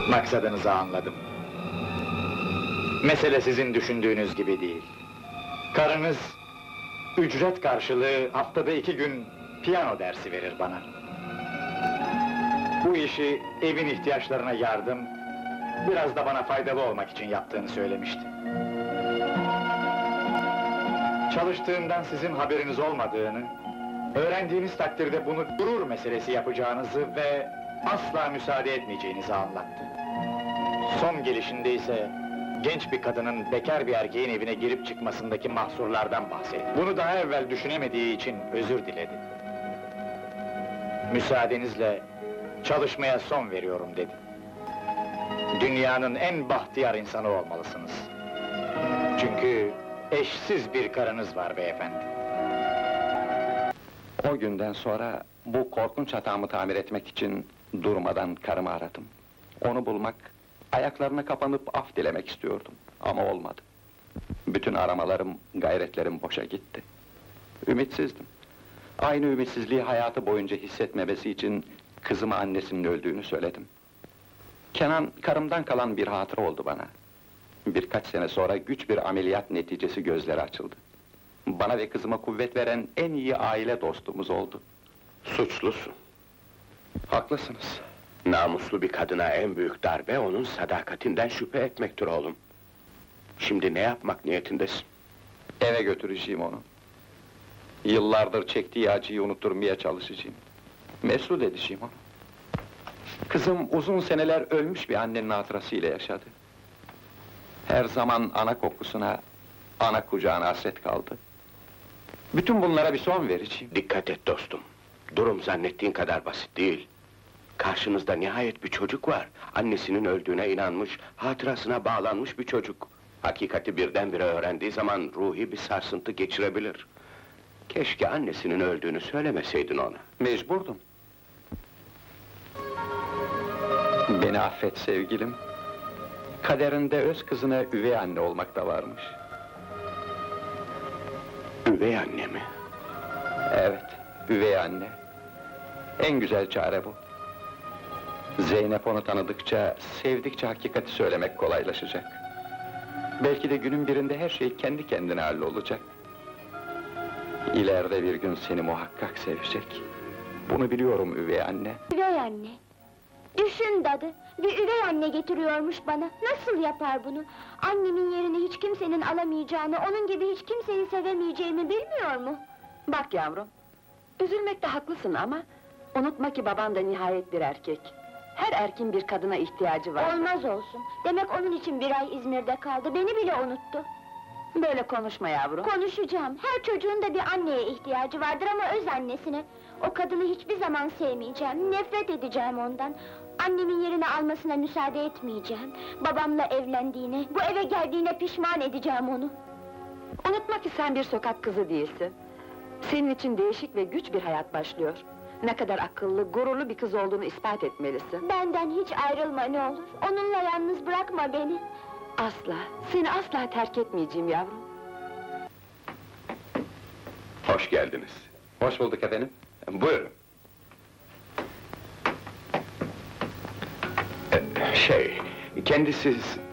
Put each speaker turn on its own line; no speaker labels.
Maksadınızı anladım. Mesele sizin düşündüğünüz gibi değil. Karınız, ücret karşılığı haftada 2 gün piyano dersi verir bana. Bu işi evin ihtiyaçlarına yardım, biraz da bana faydalı olmak için yaptığını söylemişti. Çalıştığından sizin haberiniz olmadığını, öğrendiğiniz takdirde bunu gurur meselesi yapacağınızı ve asla müsaade etmeyeceğinizi anlattı. Son gelişinde ise genç bir kadının bekar bir erkeğin evine girip çıkmasındaki mahsurlardan bahsetti. Bunu daha evvel düşünemediği için özür diledi. Müsaadenizle çalışmaya son veriyorum dedi. Dünyanın en bahtiyar insanı olmalısınız. Çünkü eşsiz bir karınız var beyefendi.
O günden sonra bu korkunç hatamı tamir etmek için durmadan karımı aradım. Onu bulmak, ayaklarına kapanıp af dilemek istiyordum ama olmadı. Bütün aramalarım, gayretlerim boşa gitti. Ümitsizdim. Aynı ümitsizliği hayatı boyunca hissetmemesi için kızıma annesinin öldüğünü söyledim. Kenan, karımdan kalan bir hatıra oldu bana. Birkaç sene sonra güç bir ameliyat neticesi gözleri açıldı. Bana ve kızıma kuvvet veren en iyi aile dostumuz oldu.
Suçlusun.
Haklısınız.
Namuslu bir kadına en büyük darbe, onun sadakatinden şüphe etmektir oğlum. Şimdi ne yapmak niyetindesin?
Eve götüreceğim onu. Yıllardır çektiği acıyı unutturmaya çalışacağım. Mesut edeceğim onu. Kızım uzun seneler ölmüş bir annenin hatırasıyla yaşadı. Her zaman ana kokusuna, ana kucağına hasret kaldı. Bütün bunlara bir son vereceğim.
Dikkat et dostum. Durum zannettiğin kadar basit değil. Karşınızda nihayet bir çocuk var. Annesinin öldüğüne inanmış, hatırasına bağlanmış bir çocuk. Hakikati birdenbire öğrendiği zaman ruhi bir sarsıntı geçirebilir. Keşke annesinin öldüğünü söylemeseydin ona.
Mecburdum. Beni affet sevgilim. Kaderinde öz kızına üvey anne olmak da varmış.
Üvey anne mi?
Evet, üvey anne. En güzel çare bu. Zeynep onu tanıdıkça, sevdikçe hakikati söylemek kolaylaşacak. Belki de günün birinde her şey kendi kendine hallolacak. İleride bir gün seni muhakkak sevecek. Bunu biliyorum üvey anne.
Üvey anne! Düşün dadı, bir üvey anne getiriyormuş bana. Nasıl yapar bunu? Annemin yerini hiç kimsenin alamayacağını, onun gibi hiç kimseyi sevemeyeceğimi bilmiyor mu?
Bak yavrum, üzülmekte haklısın ama unutma ki baban da nihayet bir erkek. Her erkin bir kadına ihtiyacı var.
Olmaz olsun. Demek onun için bir ay İzmir'de kaldı, beni bile unuttu.
Böyle konuşma yavrum.
Konuşacağım, her çocuğun da bir anneye ihtiyacı vardır ama öz annesine. O kadını hiçbir zaman sevmeyeceğim, nefret edeceğim ondan. Annemin yerini almasına müsaade etmeyeceğim. Babamla evlendiğine, bu eve geldiğine pişman edeceğim onu.
Unutma ki sen bir sokak kızı değilsin. Senin için değişik ve güç bir hayat başlıyor. Ne kadar akıllı, gururlu bir kız olduğunu ispat etmelisin.
Benden hiç ayrılma ne olur, onunla yalnız bırakma beni.
Asla, seni asla terk etmeyeceğim yavrum.
Hoş geldiniz.
Hoş bulduk efendim.
Buyurun. Kendisi